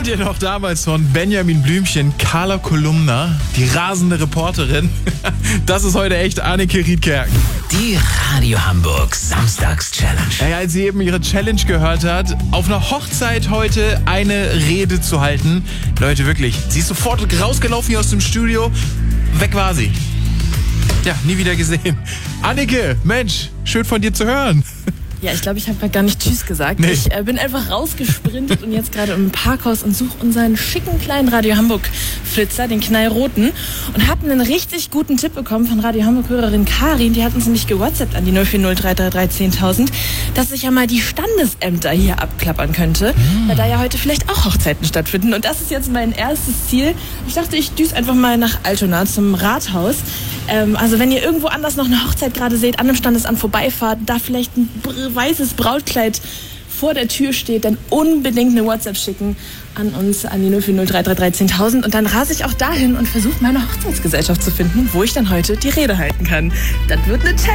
Kennt ihr noch damals von Benjamin Blümchen, Carla Kolumna, die rasende Reporterin? Das ist heute echt Anneke Riedkerken. Die Radio Hamburg Samstags-Challenge. Ja, als sie eben ihre Challenge gehört hat, auf einer Hochzeit heute eine Rede zu halten. Leute, wirklich, sie ist sofort rausgelaufen hier aus dem Studio. Weg war sie. Ja, nie wieder gesehen. Anneke, Mensch, schön von dir zu hören. Ja, ich glaube, ich habe gar nicht Tschüss gesagt. Nee. Ich bin einfach rausgesprintet und jetzt gerade im Parkhaus und suche unseren schicken kleinen Radio Hamburg Flitzer, den knallroten, und habe einen richtig guten Tipp bekommen von Radio Hamburg Hörerin Karin. Die hat uns nämlich gewhatsappt an die 04033310000, dass ich ja mal die Standesämter hier abklappern könnte, weil da ja heute vielleicht auch Hochzeiten stattfinden. Und das ist jetzt mein erstes Ziel. Ich dachte, ich düse einfach mal nach Altona zum Rathaus. Also wenn ihr irgendwo anders noch eine Hochzeit gerade seht, an einem Standesamt vorbeifahrt, da vielleicht ein weißes Brautkleid vor der Tür steht, dann unbedingt eine WhatsApp schicken an uns, an die 04033310000, und dann rase ich auch dahin und versuche meine Hochzeitsgesellschaft zu finden, wo ich dann heute die Rede halten kann. Das wird eine Challenge.